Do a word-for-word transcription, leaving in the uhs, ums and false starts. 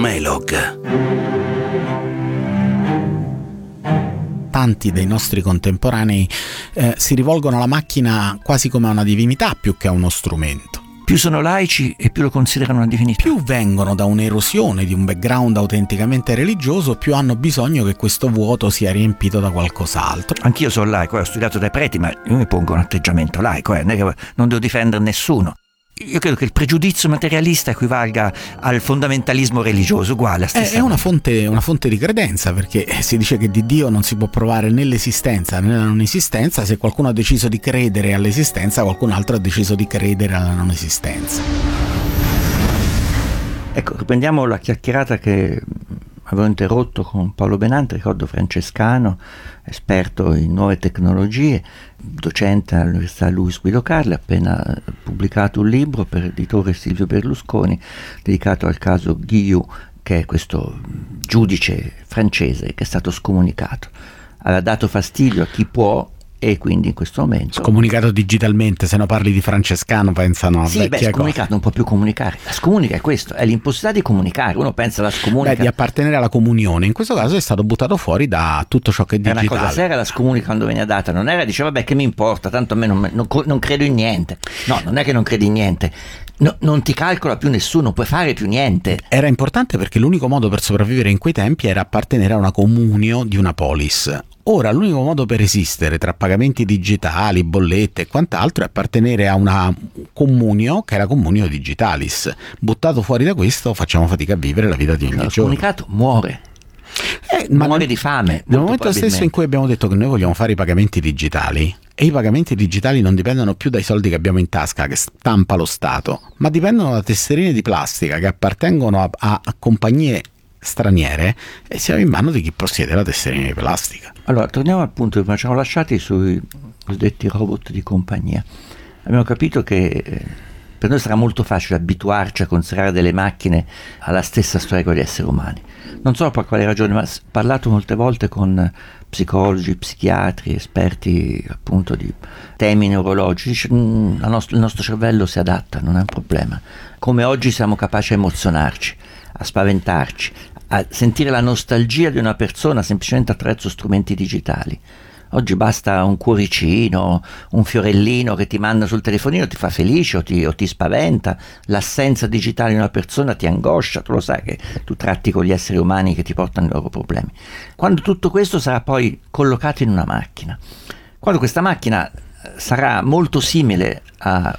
Melog. Tanti dei nostri contemporanei eh, si rivolgono alla macchina quasi come a una divinità più che a uno strumento. Più sono laici e più lo considerano una divinità. Più vengono da un'erosione di un background autenticamente religioso, più hanno bisogno che questo vuoto sia riempito da qualcos'altro. Anch'io sono laico, ho studiato dai preti, ma io mi pongo un atteggiamento laico, eh, non devo difendere nessuno. Io credo che il pregiudizio materialista equivalga al fondamentalismo religioso, uguale a stessa. È una fonte, una fonte di credenza, perché si dice che di Dio non si può provare né l'esistenza né la non esistenza. Se qualcuno ha deciso di credere all'esistenza, qualcun altro ha deciso di credere alla non esistenza. Ecco, riprendiamo la chiacchierata che avevo interrotto con Paolo Benante, ricordo francescano, esperto in nuove tecnologie, docente all'Università Luis Guido Carli, ha appena pubblicato un libro per editore Silvio Berlusconi dedicato al caso Guillou, che è questo giudice francese che è stato scomunicato. Aveva dato fastidio a chi può e quindi in questo momento scomunicato digitalmente. Se no parli di francescano pensano a sì, beh, scomunicato cosa. Non può più comunicare. La scomunica è questo, è l'impossibilità di comunicare. Uno pensa alla scomunica, beh, di appartenere alla comunione. In questo caso è stato buttato fuori da tutto ciò che è digitale. Era una cosa seria la scomunica quando veniva data, non era diceva vabbè che mi importa, tanto a me non, non, non credo in niente. No, non è che non credi in niente. No, non ti calcola più nessuno, non puoi fare più niente. Era importante perché l'unico modo per sopravvivere in quei tempi era appartenere a una comunio di una polis. Ora l'unico modo per esistere tra pagamenti digitali, bollette e quant'altro è appartenere a una comunio che è la comunio digitalis. Buttato fuori da questo facciamo fatica a vivere la vita di ogni no, giorno. Il comunicato muore. Eh, ma muore di fame. Nel momento stesso in cui abbiamo detto che noi vogliamo fare i pagamenti digitali, e i pagamenti digitali non dipendono più dai soldi che abbiamo in tasca, che stampa lo Stato, ma dipendono da tesserine di plastica che appartengono a, a, a compagnie straniere, e siamo in mano di chi possiede la tesserina di plastica. Allora, torniamo al punto che ci siamo lasciati sui cosiddetti robot di compagnia. Abbiamo capito che eh, per noi sarà molto facile abituarci a considerare delle macchine alla stessa storia con gli esseri umani. Non so per quale ragione, ma ho parlato molte volte con psicologi, psichiatri, esperti appunto di temi neurologici. Mm, la nost- il nostro cervello si adatta, non è un problema. Come oggi siamo capaci a emozionarci, a spaventarci, a sentire la nostalgia di una persona semplicemente attraverso strumenti digitali. Oggi basta un cuoricino, un fiorellino che ti manda sul telefonino, ti fa felice o ti, o ti spaventa. L'assenza digitale di una persona ti angoscia, tu lo sai che tu tratti con gli esseri umani che ti portano i loro problemi. Quando tutto questo sarà poi collocato in una macchina, quando questa macchina sarà molto simile a